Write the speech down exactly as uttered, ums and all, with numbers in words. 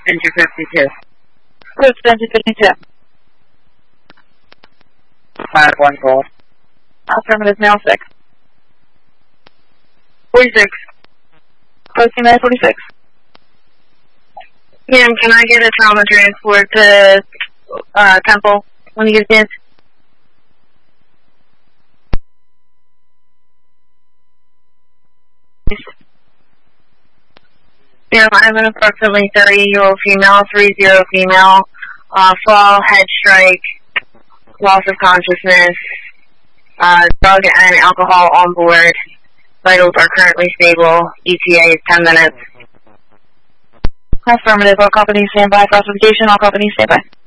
Enter fifty-two. Cruise Enter fifty-two. five one gold. Affirmative, male six. forty-six. Posting nine forty-six. Ma'am, can I get a trauma transport to uh, Temple when you get a chance? Ma'am, I have an approximately thirty-year-old female, three zero female, uh, fall, head strike, loss of consciousness, uh, drug and alcohol on board. Vitals are currently stable. E T A is ten minutes. Affirmative, all companies stand by. Classification, all companies stand by.